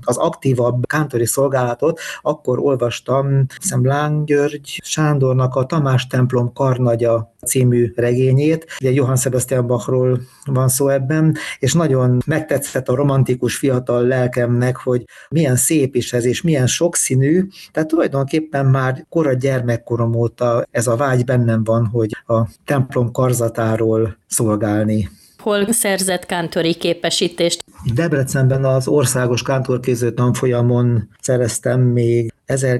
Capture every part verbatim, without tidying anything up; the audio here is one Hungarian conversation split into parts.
az aktívabb kántori szolgálatot, akkor olvastam Láng György Sándornak a Tamás templom karnagya című regényét. Ugye Johann Sebastian Bachról van szó ebben, és nagyon megtetszett a romantikus fiatal lelkemnek, hogy milyen szép is ez, és milyen sokszínű. Tehát tulajdonképpen már kora gyermekkorom óta ez a vágy bennem van, hogy a templom karzatáról szolgálni. Hol szerzett kántori képesítést? Debrecenben az országos kántorképző tanfolyamon szereztem még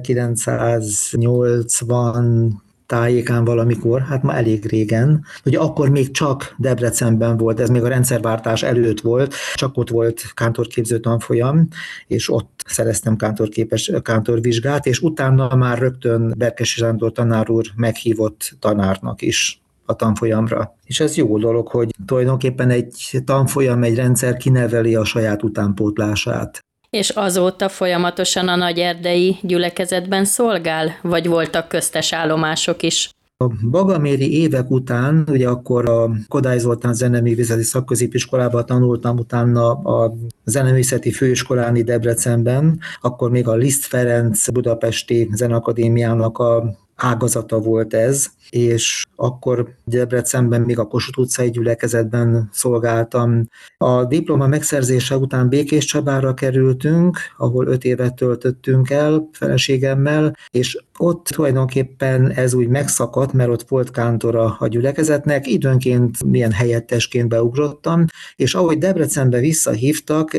ezerkilencszáznyolcvan tájékán valamikor, hát már elég régen. Ugye akkor még csak Debrecenben volt, ez még a rendszerváltás előtt volt, csak ott volt kántorképző tanfolyam, és ott szereztem kántorképes, kántorvizsgát, és utána már rögtön Berkesi Sándor tanár úr meghívott tanárnak is a tanfolyamra. És ez jó dolog, hogy tulajdonképpen egy tanfolyam, egy rendszer kineveli a saját utánpótlását. És azóta folyamatosan a nagyerdei gyülekezetben szolgál, vagy voltak köztes állomások is? A bagaméri évek után, ugye akkor a Kodály Zoltán Zeneművészeti Szakközépiskolában tanultam, utána a Zeneművészeti Főiskolán Debrecenben, akkor még a Liszt Ferenc Budapesti Zeneakadémiának a ágazata volt ez, és akkor Debrecenben még a Kossuth utcai gyülekezetben szolgáltam. A diploma megszerzése után Békéscsabára kerültünk, ahol öt évet töltöttünk el feleségemmel, és ott tulajdonképpen ez úgy megszakadt, mert ott volt kántora a gyülekezetnek, időnként milyen helyettesként beugrottam, és ahogy Debrecenbe visszahívtak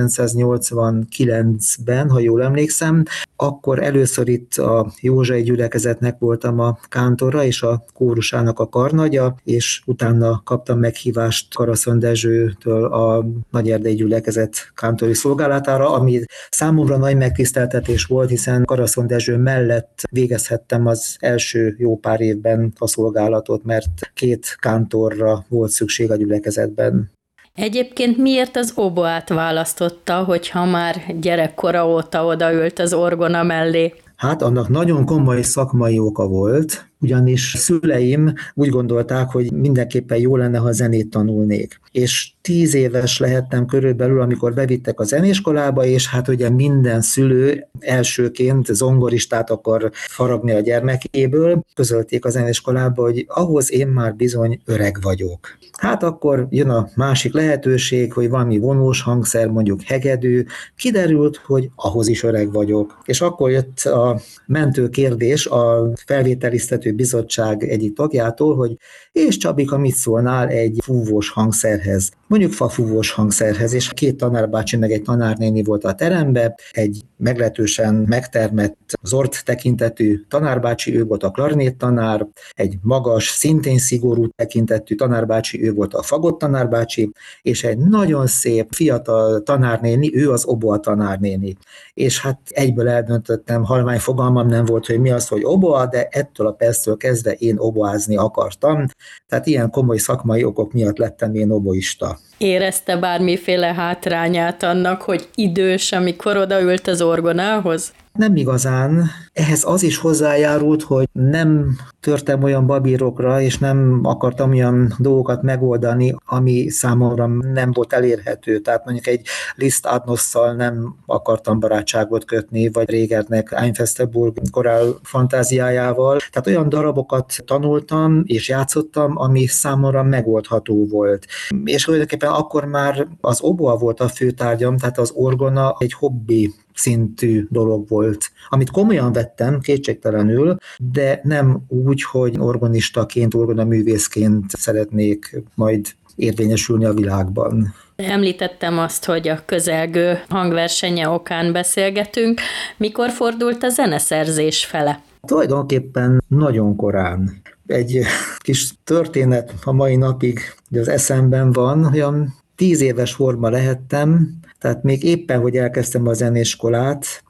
ezerkilencszáznyolcvankilencben, ha jól emlékszem, akkor először itt a Józsai gyülekezetnek voltam a kántora, és a kórusának a karnagya, és utána kaptam meghívást Karaszon Dezsőtől a Nagyerdei gyülekezet kántori szolgálatára, ami számomra nagy megtiszteltetés volt, hiszen Karaszon Dezső mellett végezhettem az első jó pár évben a szolgálatot, mert két kántorra volt szükség a gyülekezetben. Egyébként miért az oboát választotta, hogyha már gyerekkora óta odaült az orgona mellé? Hát annak nagyon komoly szakmai oka volt, ugyanis szüleim úgy gondolták, hogy mindenképpen jó lenne, ha zenét tanulnék. És tíz éves lehettem körülbelül, amikor bevittek a zeneiskolába, és hát ugye minden szülő elsőként zongoristát akar faragni a gyermekéből. Közölték a zeneiskolába, hogy ahhoz én már bizony öreg vagyok. Hát akkor jön a másik lehetőség, hogy valami vonós hangszer, mondjuk hegedű, kiderült, hogy ahhoz is öreg vagyok. És akkor jött a mentő kérdés a felvételiztető bizottság egyik tagjától, hogy és Csabika, mit szólnál egy fúvós hangszerhez? Mondjuk fafúvós hangszerhez, és két tanárbácsi meg egy tanárnéni volt a terembe, egy meglehetősen megtermett zord tekintetű tanárbácsi, ő volt a klarinét tanár, egy magas, szintén szigorú tekintetű tanárbácsi, ő volt a fagott tanárbácsi, és egy nagyon szép fiatal tanárnéni, ő az oboa tanárnéni. És hát egyből eldöntöttem, halvány fogalmam nem volt, hogy mi az, hogy oboa, de ettől a perctől kezdve én oboázni akartam. Tehát ilyen komoly szakmai okok miatt lettem én oboista. Érezte bármiféle hátrányát annak, hogy idős, amikor odaült az orgonához? Nem igazán. Ehhez az is hozzájárult, hogy nem törtem olyan babírokra, és nem akartam olyan dolgokat megoldani, ami számomra nem volt elérhető. Tehát mondjuk egy Liszt Adnosszal nem akartam barátságot kötni, vagy Regernek Einfesteburg korál fantáziájával. Tehát olyan darabokat tanultam és játszottam, ami számomra megoldható volt. És tulajdonképpen akkor már az oboa volt a főtárgyam, tehát az orgona egy hobbi szintű dolog volt, amit komolyan vettem, kétségtelenül, de nem úgy, hogy organistaként, orgonaművészként szeretnék majd érvényesülni a világban. Említettem azt, hogy a közelgő hangversenye okán beszélgetünk. Mikor fordult a zeneszerzés fele? Tulajdonképpen nagyon korán. Egy kis történet a mai napig az eszemben van, olyan tíz éves forma lehettem, tehát még éppen, hogy elkezdtem a zeneiskolát,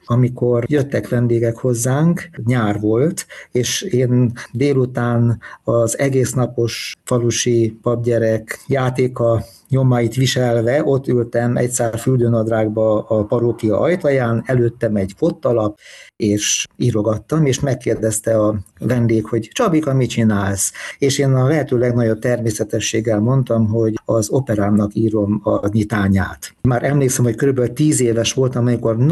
amikor jöttek vendégek hozzánk, nyár volt, és én délután az egésznapos falusi papgyerek játéka nyomait viselve ott ültem egy szár fürdőnadrágba a parókia ajtaján, előttem egy fottalap, és írogattam, és megkérdezte a vendég, hogy Csabika, mit csinálsz? És én a lehető legnagyobb természetességgel mondtam, hogy az operámnak írom a nyitányát. Már emlékszem, hogy körülbelül tíz éves voltam, amikor